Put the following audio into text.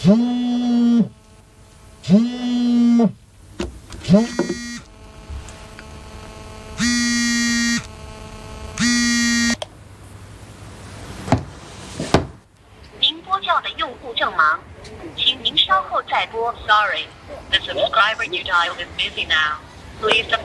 您拨叫的用户正忙，请您稍后再拨。Sorry, the subscriber you dialed is busy now. Please.